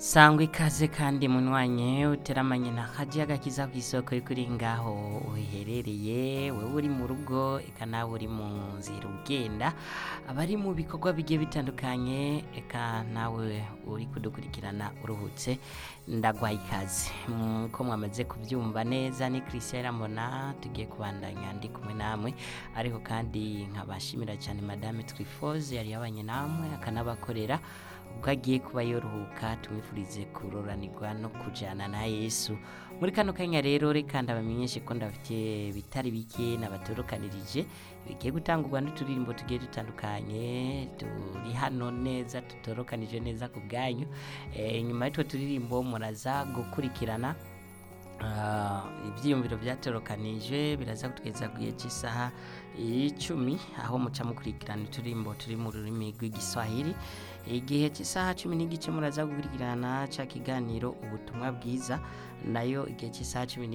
sangwa ikaze kandi munwanye uteramanye na Hajiya Gakiza kw'isoko y'ukuri ngaho uherereye wewe uri mu rugo eka nawe uri mu nzira ugenda abari mu bikorwa bigiye bitandukanye eka nawe uri kudukurikirana uruhutse ndagwaye ikaze ko mwamaze kubyumva neza ni Christian Ramona tugiye kubandanya ndi kumwe namwe ariko kandi nkabashimira cyane Madame Trifoze yari yabanye namwe akanabakorera ubwo agiye kuba yoruhuka tumwifurize kuroranirwa no kujana na Yesu muri kano kanya rero reka ndabamenyeshe ko ndafite bitari bike nabatorokanirije bigiye gutangurwa n'uturirimbo tugiye dutandukanye turi hano neza tutorokanije neza ku bwanyu nyuma y'utwo turirimbo muraza gukurikirana ibyiyumviro byatorokanije biraza kutugeza ku gihe cy'isaha 10 aho muca mukurikirana uturirimbo turi mu rurimi rw'igiswahili igihe cy'isaha 10 n'igice muraza gukurikirana ca kiganiro ubutumwa bwiza nayo igihe cy'isaha 10